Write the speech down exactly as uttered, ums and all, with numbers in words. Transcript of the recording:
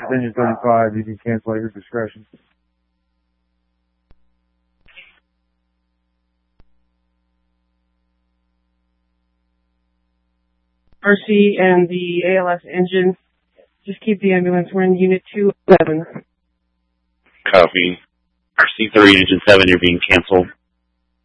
Engine thirty-five, you can cancel at your discretion. R C and the A L S engine, just keep the ambulance. We're in Unit two eleven. Copy. R C three, Engine seven, you're being canceled.